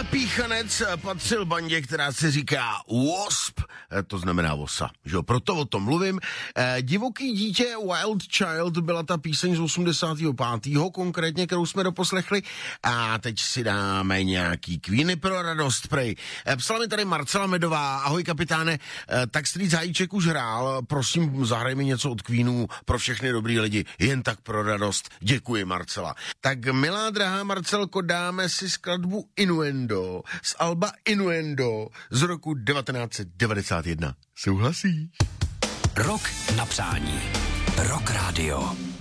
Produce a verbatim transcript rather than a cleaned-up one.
Píchanec patřil bandě, která se říká Wasp, to znamená vosa, že jo, proto o tom mluvím. Eh, divoký dítě, Wild Child, byla ta píseň z osmdesátého pátého konkrétně, kterou jsme doposlechli, a teď si dáme nějaký Queeny pro radost, prej. Eh, psala mi tady Marcela Medová, ahoj kapitáne, eh, tak Street Zajíček už hrál, prosím, zahraj mi něco od Queenů pro všechny dobrý lidi, jen tak pro radost, děkuji Marcela. Tak milá drahá Marcelko, dáme si skladbu Innuendo z alba Innuendo z roku devatenáct set devadesát jedna. Souhlasíš? Rock na přání. Rock Radio.